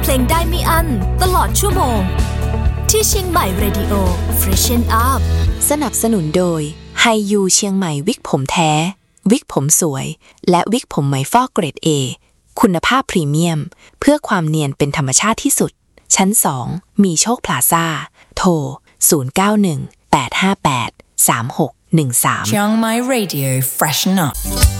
เพลงได้ไม่อั้นตลอดชั่วโมงที่เชียงใหม่ Radio Freshen Up สนับสนุนโดยไฮยูเชียงใหม่วิกผมแท้วิกผมสวยและวิกผมไหมฟอกเกรด A คุณภาพพรีเมียมเพื่อความเนียนเป็นธรรมชาติที่สุดชั้น2มีโชคพลาซ่าโทร0918583613 Chiang Mai Radio Freshen Up